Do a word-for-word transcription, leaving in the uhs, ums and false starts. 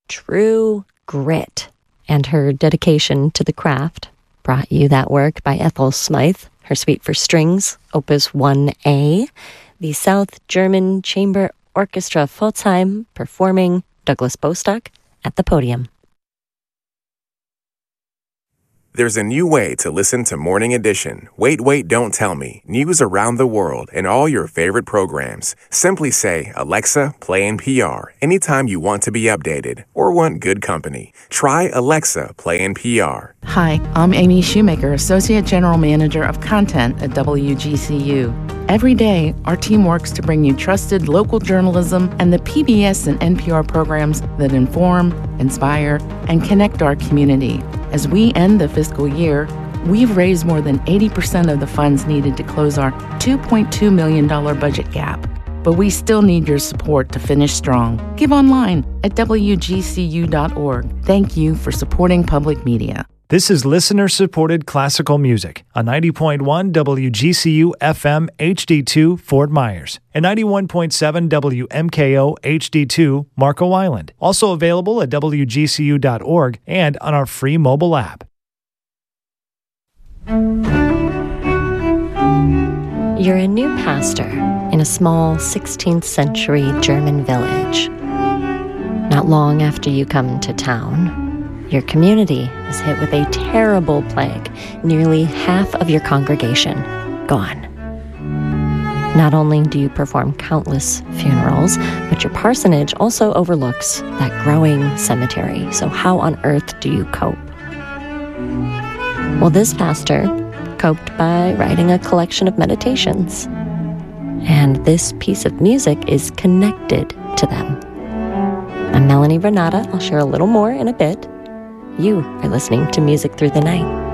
true grit. And her dedication to the craft brought you that work by Ethel Smythe, her Suite for Strings, Opus one A, the South German Chamber Orchestra Pforzheim performing Douglas Bostock at the podium. There's a new way to listen to Morning Edition. Wait, Wait, Don't Tell Me. News around the world and all your favorite programs. Simply say, Alexa, play N P R anytime you want to be updated or want good company. Try Alexa, play N P R. Hi, I'm Amy Shoemaker, Associate General Manager of Content at W G C U. Every day, our team works to bring you trusted local journalism and the P B S and N P R programs that inform, inspire, and connect our community. As we end the fiscal year, we've raised more than eighty percent of the funds needed to close our two point two million dollars budget gap. But we still need your support to finish strong. Give online at W G C U dot org. Thank you for supporting public media. This is listener-supported classical music on ninety point one W G C U F M H D two Fort Myers and ninety-one point seven W M K O H D two Marco Island. Also available at W G C U dot org and on our free mobile app. You're a new pastor in a small sixteenth century German village. Not long after you come to town, your community is hit with a terrible plague. Nearly half of your congregation gone. Not only do you perform countless funerals, but your parsonage also overlooks that growing cemetery. So how on earth do you cope? Well, this pastor coped by writing a collection of meditations. And this piece of music is connected to them. I'm Melanie Renata. I'll share a little more in a bit. You are listening to Music Through the Night.